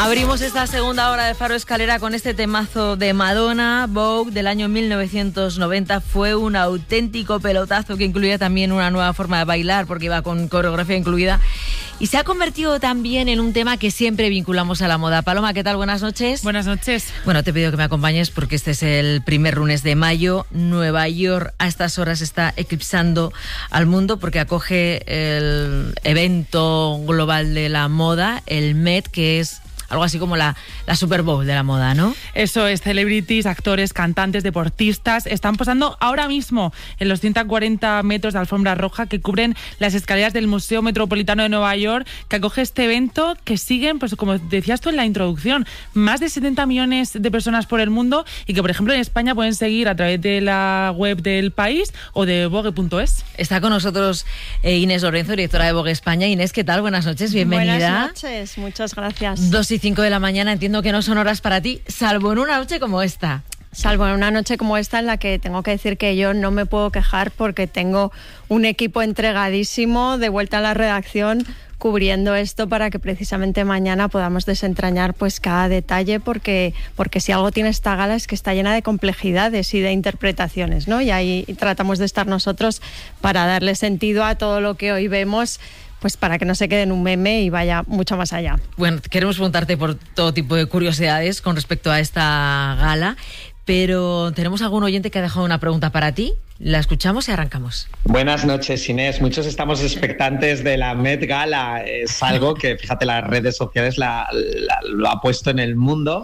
Abrimos esta segunda hora de Faro Escalera con este temazo de Madonna, Vogue, del año 1990. Fue un auténtico pelotazo que incluía también una nueva forma de bailar porque iba con coreografía incluida. Y se ha convertido también en un tema que siempre vinculamos a la moda. Paloma, ¿qué tal? Buenas noches. Buenas noches. Bueno, te pido que me acompañes porque este es el primer lunes de mayo. Nueva York a estas horas está eclipsando al mundo porque acoge el evento global de la moda, el Met, que es algo así como la Super Bowl de la moda, ¿no? Eso es, celebrities, actores, cantantes, deportistas están posando ahora mismo en los 140 metros de alfombra roja que cubren las escaleras del Museo Metropolitano de Nueva York, que acoge este evento que siguen, pues como decías tú en la introducción, más de 70 millones de personas por el mundo y que, por ejemplo, en España pueden seguir a través de la web del País o de Vogue.es. Está con nosotros Inés Lorenzo, directora de Vogue España. Inés, ¿qué tal? Buenas noches, bienvenida. Buenas noches, muchas gracias. 2:05 de la mañana, entiendo que no son horas para ti, salvo en una noche como esta. Salvo en una noche como esta en la que tengo que decir que yo no me puedo quejar porque tengo un equipo entregadísimo de vuelta a la redacción cubriendo esto para que precisamente mañana podamos desentrañar pues cada detalle porque si algo tiene esta gala es que está llena de complejidades y de interpretaciones, ¿no? Y ahí tratamos de estar nosotros para darle sentido a todo lo que hoy vemos, pues para que no se quede en un meme y vaya mucho más allá. Bueno, queremos preguntarte por todo tipo de curiosidades con respecto a esta gala, pero tenemos algún oyente que ha dejado una pregunta para ti. La escuchamos y arrancamos. Buenas noches, Inés. Muchos estamos expectantes de la Met Gala. Es algo que, fíjate, las redes sociales lo ha puesto en el mundo.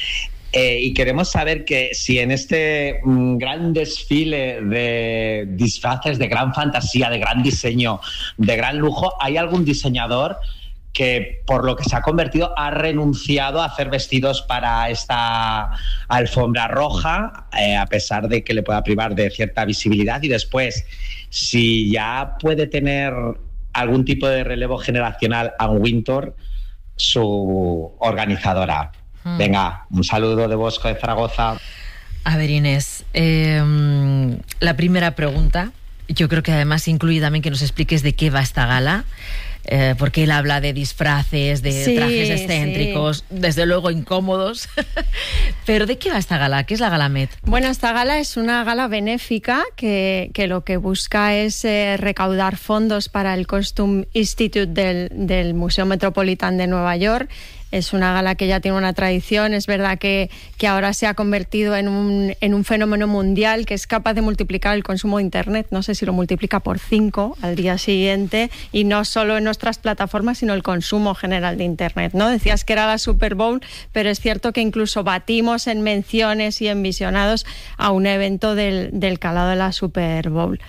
Y queremos saber que si en este gran desfile de disfraces de gran fantasía, de gran diseño, de gran lujo, hay algún diseñador que, por lo que se ha convertido, ha renunciado a hacer vestidos para esta alfombra roja, a pesar de que le pueda privar de cierta visibilidad. Y después, si ya puede tener algún tipo de relevo generacional Ann Wintour, su organizadora. Venga, un saludo de Bosco de Zaragoza. A ver, Inés, la primera pregunta, yo creo que además incluye también que nos expliques de qué va esta gala, porque él habla de disfraces, de trajes excéntricos, desde luego incómodos. Pero ¿de qué va esta gala? ¿Qué es la Gala Met? Bueno, esta gala es una gala benéfica que lo que busca es recaudar fondos para el Costume Institute del Museo Metropolitano de Nueva York. Es una gala que ya tiene una tradición. Es verdad que ahora se ha convertido en un fenómeno mundial que es capaz de multiplicar el consumo de Internet. No sé si lo multiplica por 5 al día siguiente, y no solo en nuestras plataformas, sino el consumo general de Internet, ¿no? Decías que era la Super Bowl, pero es cierto que incluso batimos en menciones y en visionados a un evento del calado de la Super Bowl.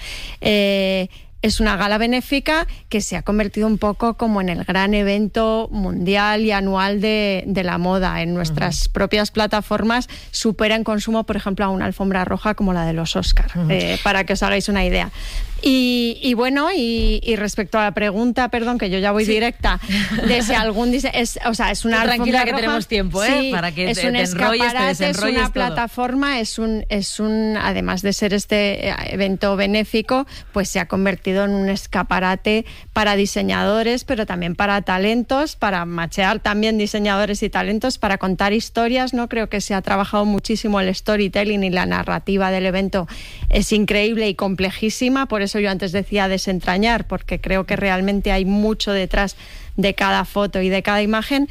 Es una gala benéfica que se ha convertido un poco como en el gran evento mundial y anual de la moda. En nuestras propias plataformas supera en consumo, por ejemplo, a una alfombra roja como la de los Oscar, para que os hagáis una idea. Y bueno, y respecto a la pregunta, perdón, que yo ya voy directa, de si algún es una tranquila alfombra que roja, tenemos tiempo, sí, para que es te un enrolles, te escaparate, desenrolles, es una todo. plataforma, es un además de ser este evento benéfico, pues se ha convertido en un escaparate para diseñadores, pero también para talentos, para machear también diseñadores y talentos, para contar historias, ¿no? Creo que se ha trabajado muchísimo el storytelling y la narrativa del evento es increíble y complejísima. Por eso yo antes decía desentrañar, porque creo que realmente hay mucho detrás de cada foto y de cada imagen.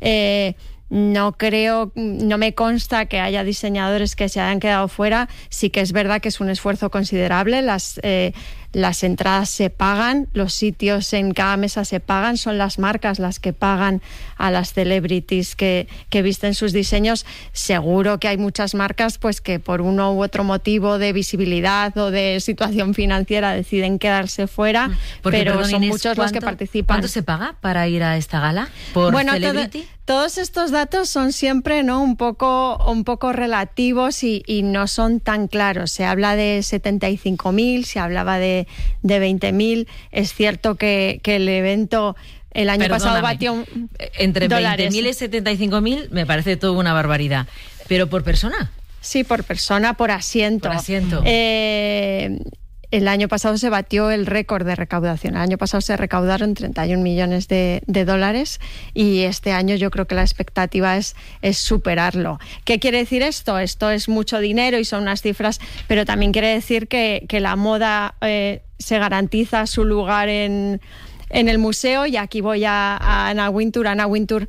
No me consta que haya diseñadores que se hayan quedado fuera. Sí que es verdad que es un esfuerzo considerable. Las entradas se pagan, los sitios en cada mesa se pagan, son las marcas las que pagan a las celebrities que visten sus diseños. Seguro que hay muchas marcas pues que por uno u otro motivo de visibilidad o de situación financiera deciden quedarse fuera, pero perdón, son Inés, muchos los que participan. ¿Cuánto se paga para ir a esta gala por celebrity? Todos estos datos son siempre, ¿no?, un poco relativos y no son tan claros. Se habla de 75.000, se hablaba de 20.000. Es cierto que el evento el año pasado batió entre dólares. 20.000 y 75.000 me parece toda una barbaridad. ¿Pero por persona? Sí, por persona, por asiento. Por asiento. el año pasado se batió el récord de recaudación. El año pasado se recaudaron 31 millones de dólares y este año yo creo que la expectativa es superarlo. ¿Qué quiere decir esto? Esto es mucho dinero y son unas cifras, pero también quiere decir que la moda se garantiza su lugar en el museo. Y aquí voy a Anna Wintour. Anna Wintour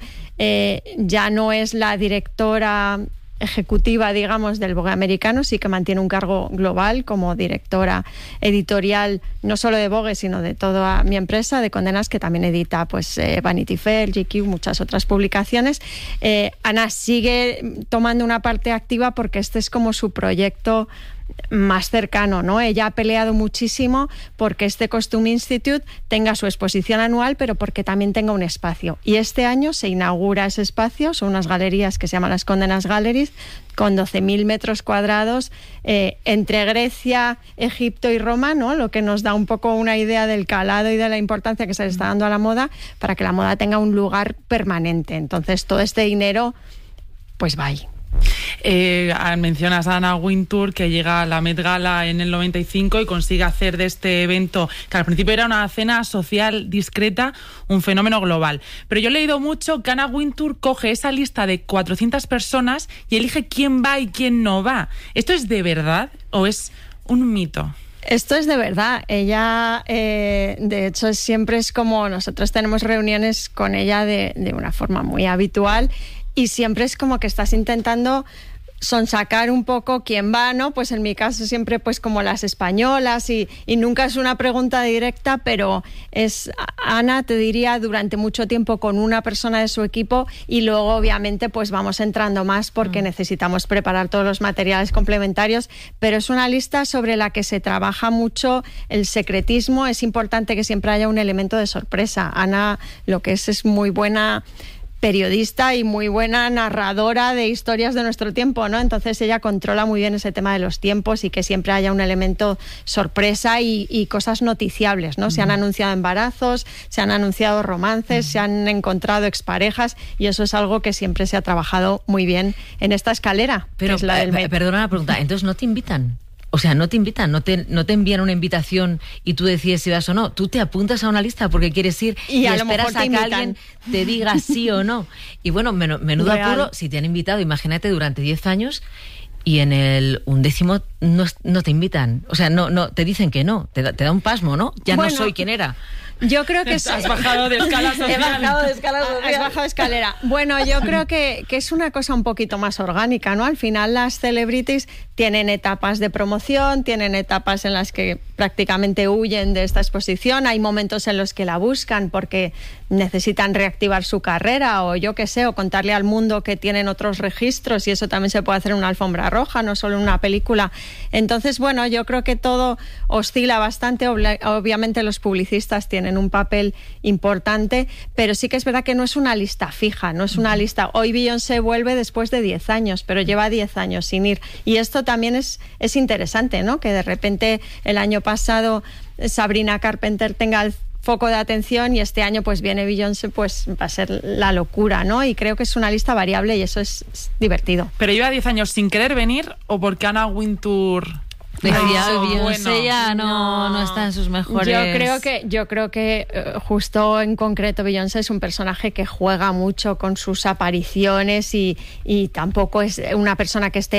ya no es la directora ejecutiva, digamos, del Vogue americano, sí que mantiene un cargo global como directora editorial, no solo de Vogue, sino de toda mi empresa, de Condé Nast, que también edita pues Vanity Fair, GQ, muchas otras publicaciones. Ana sigue tomando una parte activa porque este es como su proyecto más cercano, ¿no? Ella ha peleado muchísimo porque este Costume Institute tenga su exposición anual, pero porque también tenga un espacio. Y este año se inaugura ese espacio, son unas galerías que se llaman las Condé Nast Galleries, con 12.000 metros cuadrados entre Grecia, Egipto y Roma, ¿no? Lo que nos da un poco una idea del calado y de la importancia que se le está dando a la moda para que la moda tenga un lugar permanente. Entonces, todo este dinero, pues va ahí. Mencionas a Anna Wintour, que llega a la Met Gala en el 95 y consigue hacer de este evento, que al principio era una cena social discreta, un fenómeno global. Pero yo he leído mucho que Anna Wintour coge esa lista de 400 personas y elige quién va y quién no va. ¿Esto es de verdad o es un mito? Esto es de verdad. Ella, de hecho, siempre es como nosotros tenemos reuniones con ella de una forma muy habitual. Y siempre es como que estás intentando sonsacar un poco quién va, ¿no? Pues en mi caso siempre pues como las españolas y nunca es una pregunta directa, pero es Ana, te diría, durante mucho tiempo con una persona de su equipo y luego obviamente pues vamos entrando más porque necesitamos preparar todos los materiales complementarios, pero es una lista sobre la que se trabaja mucho el secretismo. Es importante que siempre haya un elemento de sorpresa. Ana lo que es muy buena periodista y muy buena narradora de historias de nuestro tiempo, ¿no? Entonces ella controla muy bien ese tema de los tiempos y que siempre haya un elemento sorpresa y cosas noticiables, ¿no? Se han anunciado embarazos, se han anunciado romances, se han encontrado exparejas y eso es algo que siempre se ha trabajado muy bien en esta escalera. Pero, que es la del Met. Perdona la pregunta, ¿entonces no te invitan? O sea, no te invitan, no te envían una invitación y tú decides si vas o no. Tú te apuntas a una lista porque quieres ir y esperas a que alguien te diga sí o no. Y bueno, menudo apuro, si te han invitado, imagínate, durante 10 años y en el 11º no te invitan. O sea, no te dicen que no, te da un pasmo, ¿no? Ya bueno, no soy quien era. Yo creo que has bajado de escala social. He bajado de escala social. Has bajado de escalera. Bueno, yo creo que es una cosa un poquito más orgánica, ¿no? Al final las celebrities tienen etapas de promoción, tienen etapas en las que prácticamente huyen de esta exposición, hay momentos en los que la buscan porque necesitan reactivar su carrera o yo qué sé, o contarle al mundo que tienen otros registros y eso también se puede hacer en una alfombra roja, no solo en una película. Entonces, bueno, yo creo que todo oscila bastante. Obviamente los publicistas tienen un papel importante, pero sí que es verdad que no es una lista fija, no es una lista. Hoy Beyoncé vuelve después de 10 años, pero lleva 10 años sin ir. Y esto también es interesante, ¿no? Que de repente el año pasado Sabrina Carpenter tenga el foco de atención y este año pues viene Beyoncé, pues va a ser la locura, ¿no? Y creo que es una lista variable y eso es divertido. ¿Pero lleva 10 años sin querer venir o porque Anna Wintour... Beyoncé ya no está en sus mejores... Yo creo que justo en concreto Beyoncé es un personaje que juega mucho con sus apariciones y tampoco es una persona que esté